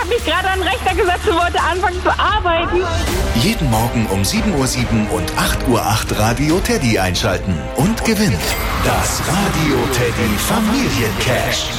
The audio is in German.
habe mich gerade an den Rechner gesetzt und wollte anfangen zu arbeiten. Jeden Morgen um 7:07 Uhr und 8:08 Uhr Radio Teddy einschalten und gewinnt das Radio Teddy Familiencash.